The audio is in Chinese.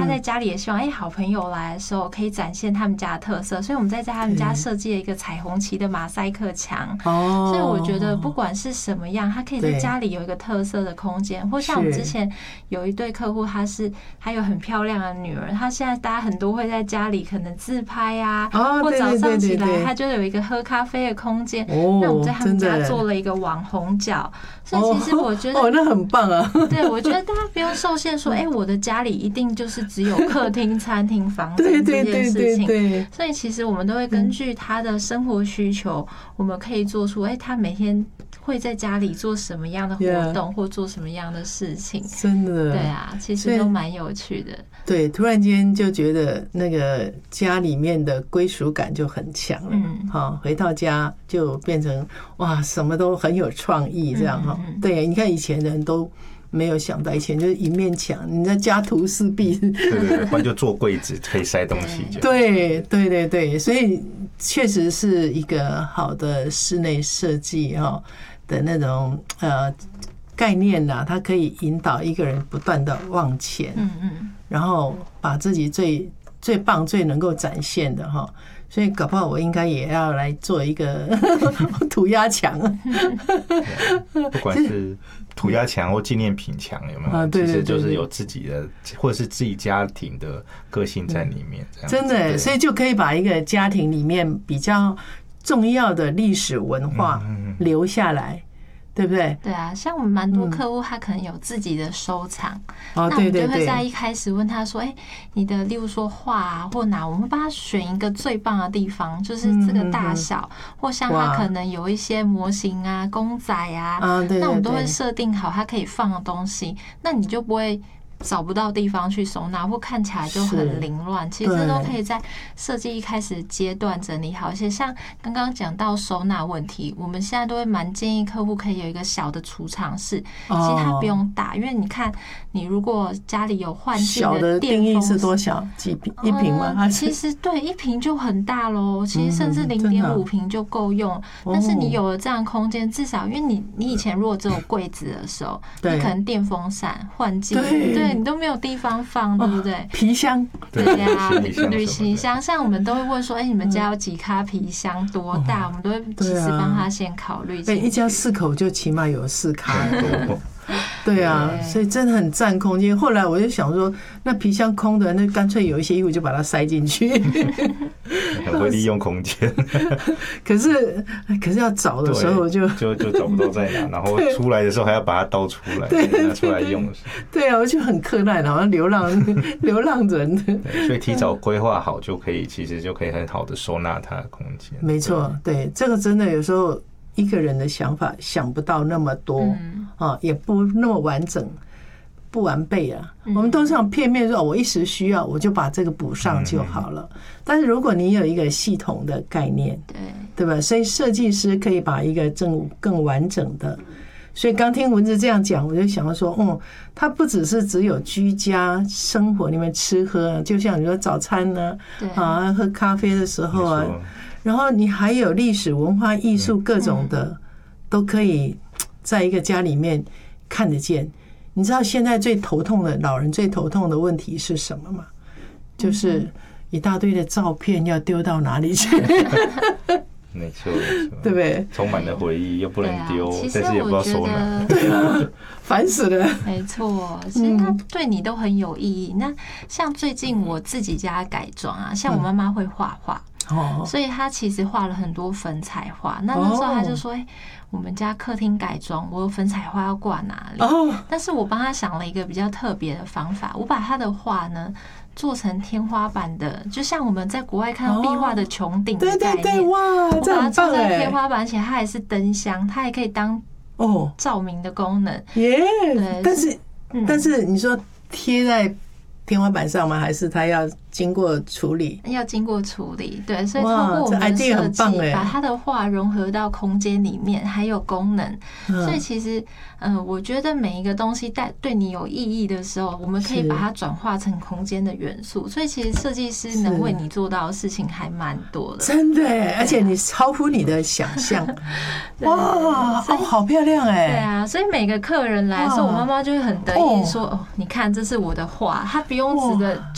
在家里也希望好朋友来的时候可以展现他们家的特色，所以我们在他们家设计了一个彩虹旗的马赛克墙。所以我觉得不管是什么样，他可以在家里有一个特色的空间，或像我们之前有一对客户，他有很漂亮的女儿，他现在大家很多会在家里可能自拍啊，或早上起来他就有一个喝咖啡的空间，那我们在他们家做了一个网红角。所以其实我觉得那很棒啊。 对，我觉得大家不用受限说我的家里一定就是只有客厅、餐厅、房间这件事情。所以其实我们都会根据他的生活需求，我们可以做出他每天会在家里做什么样的活动，或做什么样的事情。 真的， 对啊，其实都蛮有趣的。 对，突然间就觉得那个家里面的归属感就很强了。回到家就变成哇，什么都很有创意这样。对，你看以前人都没有想到，以前就是一面墙，你在家徒四壁， 对，不然就做柜子可以塞东西。 对，所以确实是一个好的室内设计的那种概念啦，它可以引导一个人不断的往前，然后把自己最棒、最能够展现的所以搞不好我应该也要来做一个涂鸦墙。 不管是涂鸦墙或纪念品墙，有没有？其实就是有自己的，或者是自己家庭的个性在里面。 真的，所以就可以把一个家庭里面比较重要的历史文化留下来。对不对？ 对啊，像我们蛮多客户，他可能有自己的收藏，那我们就会在一开始问他说：“你的，例如说画啊，或哪，我们帮他选一个最棒的地方，就是这个大小，或像他可能有一些模型啊、公仔啊，那我们都会设定好他可以放的东西，那你就不会找不到地方去收纳，或看起来就很凌乱。其实都可以在设计一开始阶段整理好。而且像刚刚讲到收纳问题，我们现在都会蛮建议客户可以有一个小的储藏室。其实它不用大，因为你看，你如果家里有换季的电风扇，小的定义是多小？几平？1平吗？ 其实对1平就很大咯，其实甚至0.5平就够用。但是你有了这样的空间，至少因为你以前如果只有柜子的时候，你可能电风扇换季，对你都没有地方放，对不对？ 皮箱， 对呀，旅行箱，像我们都会问说，你们家有几咖皮箱，多大？我们都会其实帮他先考虑。 一家4口就起码有4咖。对啊，所以真的很占空间。后来我就想说，那皮箱空的，那干脆有一些衣服就把它塞进去， 很会利用空间。 可是要找的时候就找不到在哪，然后出来的时候还要把它倒出来，拿出来用。 对啊，我就很困难，好像流浪人。 对，所以提早规划好其实就可以很好的收纳它的空间。 没错，对，这个真的有时候一个人的想法想不到那么多也不那么完整、不完备啊。我们都是想片面说，我一时需要，我就把这个补上就好了。但是如果你有一个系统的概念，对吧？所以设计师可以把一个更完整的。所以刚听文字这样讲，我就想到说，它不只有居家生活里面吃喝，就像你说早餐呢，喝咖啡的时候啊。然后你还有历史文化艺术各种的都可以在一个家里面看得见。你知道现在老人最头痛的问题是什么吗？就是一大堆的照片要丢到哪里去。 没错， 对不对？ 充满了回忆，又不能丢，但是也不知道收哪。 对啊，烦死了。 没错，其实它对你都很有意义。那像最近我自己家改装啊，像我妈妈会画画，所以她其实画了很多粉彩画。那时候她就说：“我们家客厅改装，我有粉彩画要挂哪里？”但是我帮她想了一个比较特别的方法，我把她的画呢做成天花板的，就像我们在国外看到壁画的穹顶的概念。 对，哇，这很棒哎！我把它做在天花板，而且它还是灯箱，它还可以当照明的功能。 耶！但是你说贴在天花板上吗？还是它要经过处理？ 要经过处理，对。所以透过我们的设计，把它的画融合到空间里面，还有功能。所以其实，我觉得每一个东西对你有意义的时候，我们可以把它转化成空间的元素。所以其实设计师能为你做到的事情还蛮多的， 真的，而且你超乎你的想象。哇，好漂亮哎！ 对啊，所以每个客人来的时候，我妈妈就会很得意说：“你看，这是我的画。”她不用指的。